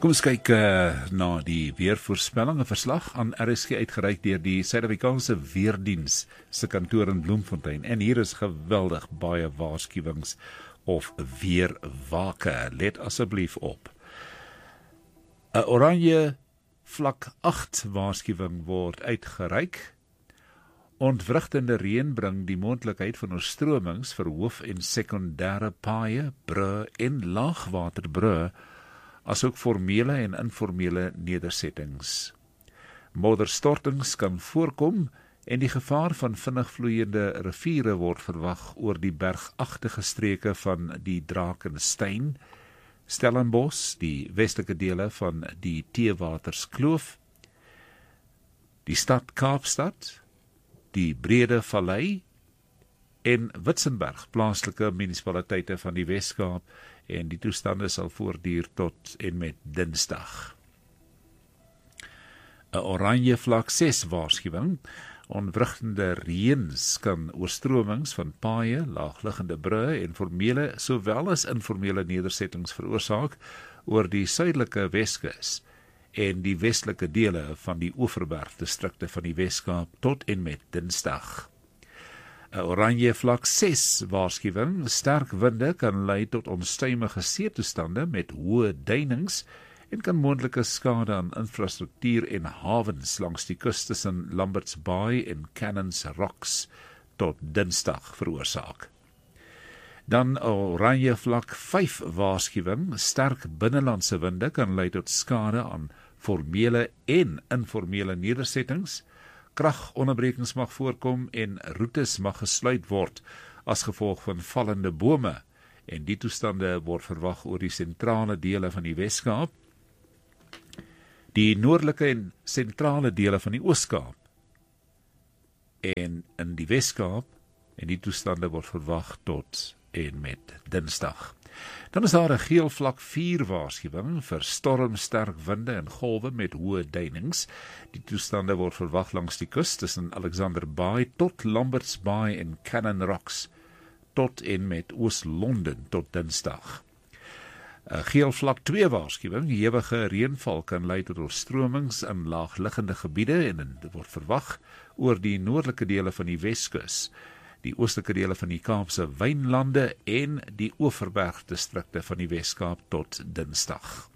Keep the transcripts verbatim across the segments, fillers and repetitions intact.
Kom ons kyk uh, na die weervoorspelling, 'n verslag aan R S G uitgereik deur die Suid-Afrikaanse Weerdiens se kantoor in Bloemfontein. En hier is geweldig baie waarskuwings of weerwake. Let asseblief op. 'n Oranje vlak agt waarskuwing word uitgereik. Ontwrigtende reën bring die moontlikheid van oorstromings vir hoof- en sekondêre paaie, brûe en laagwaterbrûe, asook formele en informele nedersettings. Modderstortings kan voorkom en die gevaar van vinnig vloeiende riviere word verwag oor die bergagtige streke van die Drakensberg, Stellenbosch, die westelike dele van die Theewaterskloof, die stad Kaapstad, die Breede Vallei en Witzenberg, plaaslike munisipaliteite van die Weskaap, en die toestande sal voortduur tot en met Dinsdag. 'n Oranje vlak ses waarskuwing. Ontwrigtende reëns kan oorstromings van paaie, laagliggende brûe en formele sowel as informele nedersettings veroorsaak oor die suidelike Weskus en die westelike dele van die Oeverberg-distrikte van die Weskaap tot en met Dinsdag. 'n Oranje vlak ses waarskuwing. Sterk winde kan lei tot onstuimige seetoestande met hoë duinings en kan moontlike skade aan infrastruktuur en hawens langs die kus tussen Lambert's Bay en Cannons Rocks tot Dinsdag veroorsaak. Dan 'n oranje vlak vyf waarskuwing. Sterk binnelandse winde kan lei tot skade aan formele en informele nedersettings. Kragonderbrekings mag voorkom en roetes mag gesluit word as gevolg van vallende bome, en die toestande word verwag oor die sentrale dele van die Weskaap, die noordelike en sentrale dele van die Ooskaap en in die Weskaap, en die toestande word verwag tot en met Dinsdag. Dan is daar 'n geel vlak vier waarskuwing vir stormsterk winde en golwe met hoë duinings. Die toestande word verwag langs die kus tussen Alexander Bay tot Lambert's Bay en Cannon Rocks tot en met Oos-London tot Dinsdag. 'n Geel vlak twee waarskuwing. Ewige reënval kan lei tot oorstromings in laagliggende gebiede en dit word verwag oor die noordelike dele van die Weskus, die oostelike dele van die Kaapse wynlande en die Oeverberg-distrikte van die Weskaap tot Dinsdag.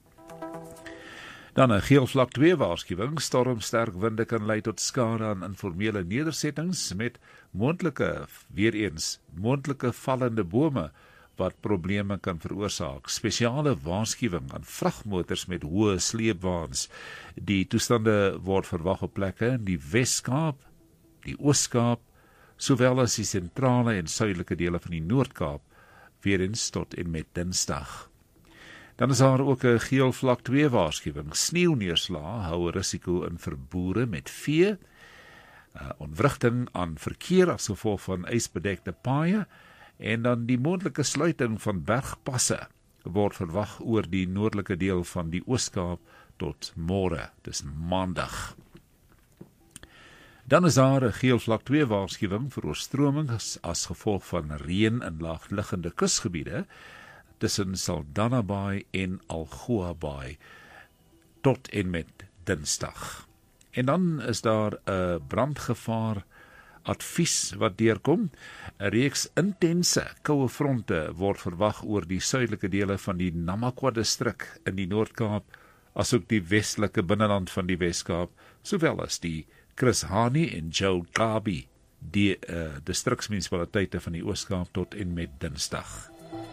Dan 'n geel vlak twee waarskuwing. Stormsterk winde kan lei tot skade aan informele nedersettings met moontlike, weer eens, moontlike vallende bome wat probleme kan veroorsaak. Spesiale waarskuwing aan vragmotors met hoë sleepwaens. Die toestande word verwag op plekke in die Weskaap, die Ooskaap, sowel as die sentrale en suidelike dele van die Noord-Kaap, weer eens tot en met Dinsdag. Dan is daar ook 'n geel vlak twee waarskuwing. Sneeuwneerslae hou 'n risiko in vir boere met vee, uh, ontwrigting aan verkeer as gevolg van ysbedekte paaie, en dan die moontlike sluiting van bergpasse word verwag oor die noordelike deel van die Ooskaap tot môre, dis Maandag. Dan is daar 'n geel vlak twee waarskuwing vir oorstromings as gevolg van reën in laagliggende kusgebiede tussen Saldanha Bay en Algoa Bay tot en met Dinsdag. En dan is daar 'n brandgevaar advies wat deurkom. 'n Reeks intense koue fronte word verwag oor die suidelike dele van die Namakwa-distrik in die Noord-Kaap, asook die westelike binneland van die Weskaap, sowel as die Chris Hani en Joe Gabi, die uh, distriksmunisipaliteite van die Ooskaap tot en met Dinsdag.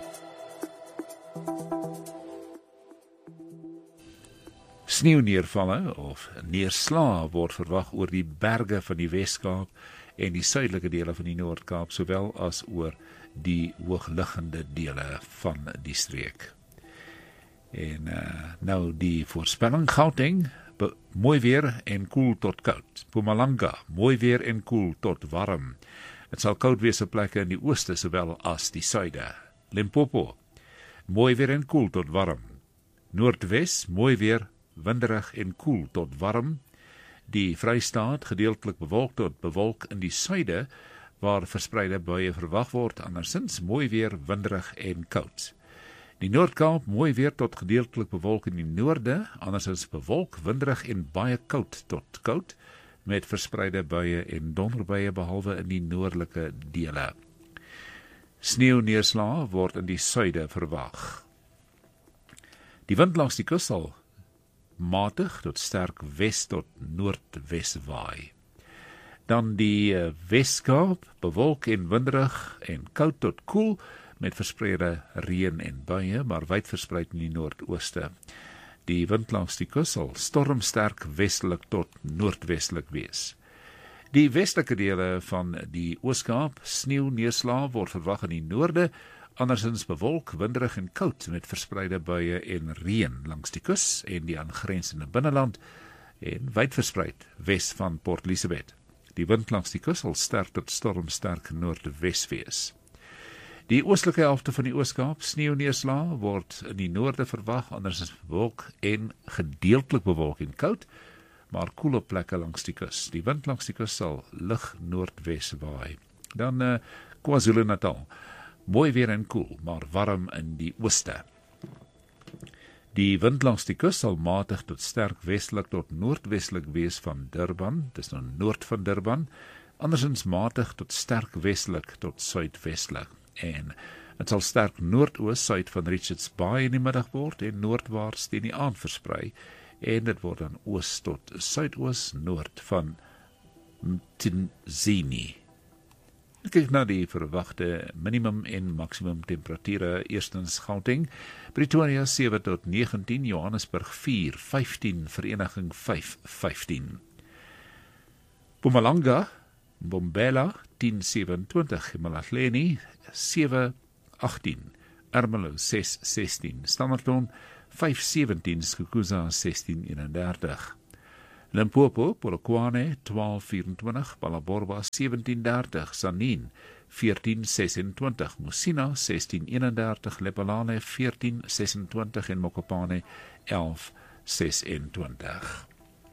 Sneeuwneervalle of neerslae word verwag oor die berge van die Weskaap en die suidelike dele van die Noord-Kaap, sowel as oor die hoogliggende dele van die streek. En uh, nou die voorspelling: Gauteng, mooi weer en koel tot koud. Mpumalanga, mooi weer en koel tot warm. Dit sal koud wees op plekke in die ooste sowel as die suide. Limpopo, mooi weer en koel tot warm. Noordwes, mooi weer, winderig en koel tot warm. Die Vrystaat, gedeeltelik bewolk tot bewolk in die suide, waar verspreide buie verwag word, andersins mooi weer, winderig en koud. Die Noord-Kaap mooi weer tot gedeeltelik bewolk in die noorde, andersins bewolk, winderig en baie koud tot koud, met verspreide buie en donderbuie behalwe in die noordelike dele. Sneeuneerslae word in die suide verwag. Die wind langs die kus sal matig tot sterk wes tot noordwes waai. Dan die uh, Wes-Kaap, bewolk en winderig en koud tot koel, met verspreide reën en buie, maar wyd verspreid in die noordooste. Die wind langs die kus sal stormsterk westelik tot noordwestelik wees. Die westelike dele van die Oos-Kaap, sneeuneerslae word verwag in die noorde, andersins bewolk, winderig en koud met verspreide buie en reën langs die kus en die aangrensende binneland en wyd verspreid wes van Port Elizabeth. Die wind langs die kus sal sterk tot stormsterk noordwes wees. Die oostelike helfte van die Oos-Kaap, sneeuneerslae word in die noorde verwag, andersins bewolk en gedeeltelik bewolk en koud, maar koel op plekke langs die kus. Die wind langs die kus sal lig noordwes waai. Dan uh, KwaZulu-Natal. Mooi weer en koel, maar warm in die ooste. Die wind langs die kus sal matig tot sterk westelik tot noordwestelik wees van Durban, dis nou noord van Durban, andersins matig tot sterk westelik tot suidwestelik. En het sal sterk noordoos-suid van Richards Bay in die middag word en noordwaarts teen die aand versprei, en dit word dan oos tot suidoos-noord van Mtinzini. Kyk na die verwagte minimum en maksimum temperature. Eerstens Gauteng, Pretoria sewe tot negentien, Johannesburg vier, vyftien, Vereniging vyf, vyftien. Mpumalanga, Mbombela tien, sewentwintig, Emalahleni sewe, agtien, Ermelo ses, sestien, Standerton vyf, sewentien, Skukuza sestien, eenendertig. Limpopo, Polokwane twaalf, vyerentwintig, Balaborwa sewentien, dertig, Sanin veertien, sesentwintig, Musina sestien, eenendertig, Lephalale veertien, sesentwintig en Mokopane elf, sesentwintig.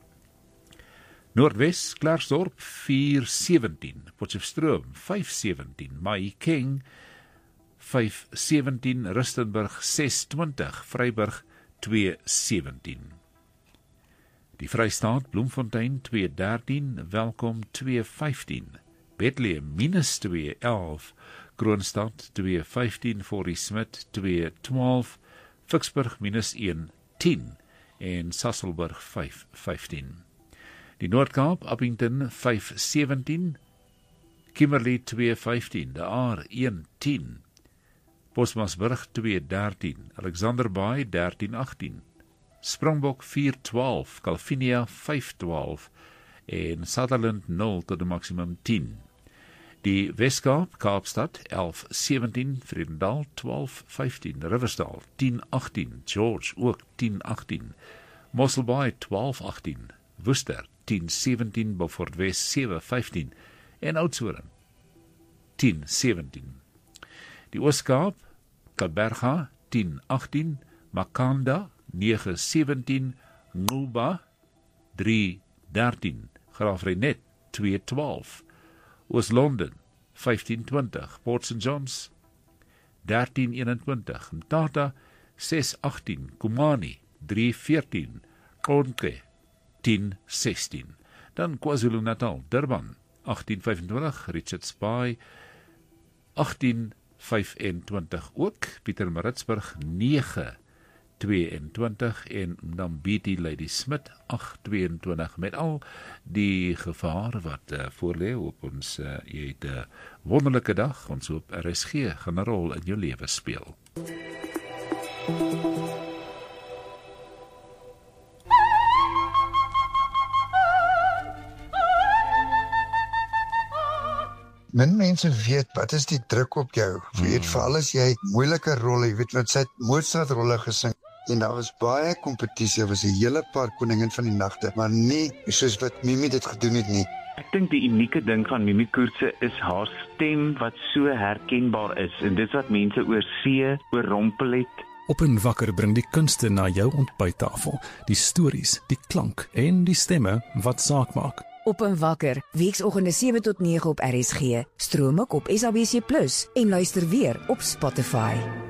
Noordwes, Klerksdorp vier, sewentien, Potchefstroom vyf, sewentien, Mahikeng vyf, sewentien, Rustenburg ses, twintig, Vryburg twee, sewentien. Die Vrystaat, Bloemfontein twee, dertien, Welkom twee, vyftien, Bethlehem minus twee, elf, Kroonstad twee, vyftien, Fort Smith twee, twaalf, Vicksburg minus een, tien en Sasolburg vyf, vyftien. Die Noord-Kaap, Appington vyf, sewentien, Kimberley twee, vyftien, De Aar een, tien, Bosmasburg twee, dertien, Alexander Bay dertien, agtien, Springbok vier, twaalf, Calvinia vyf, twaalf en Sutherland nul tot die maksimum tien. Die Wes-Kaap, Kaapstad elf, sewentien, Vredendal twaalf, vyftien, Riversdal tien, agtien, George ook tien, agtien, Mossel Bay twaalf, agtien, Worcester tien, sewentien, Beaufort Wes sewe, vyftien en Oudtshoorn tien, sewentien. Die Oos-Kaap, Kaapberga tien, agtien, Makanda nege, sewentien, Ngulba drie, dertien, Graafrenet twee, twaalf, Oos-London vyftien, twintig, Port Saint Johns dertien, eenentwintig, Mthatha ses, agtien, Kumani drie, veertien, Konke tien, sestien. Dan KwaZulu-Natal, Durban agtien, vyfentwintig, Richards Bay agtien, vyfentwintig ook, Pietermaritzburg nege, tweeëntwintig en Mnambiti Lady Smith agt, tweeëntwintig, met al die gevaar wat uh, voorlê op ons, uh, jy het 'n uh, wonderlike dag, ons op R S G gaan 'n rol in jou lewe speel. Min mense weet, wat is die druk op jou? Hmm. Weet, veral as jy moeilike rolle, jy weet wat sy Mozart rolle gesing, en daar was baie kompetisie, was 'n hele paar koningin van die nagte, maar nie soos wat Mimi dit gedoen het nie. Ek dink die unieke ding van Mimi Koortse is haar stem wat so herkenbaar is, en dit wat mense oor see, oorrompel het. Op en Wakker bring die kunste na jou ontbyttafel, die stories, die klank en die stemme wat saak maak. Op en Wakker, weeksoggende sewe tot nege op R S G, stroom ook op S A B C plus en luister weer op Spotify.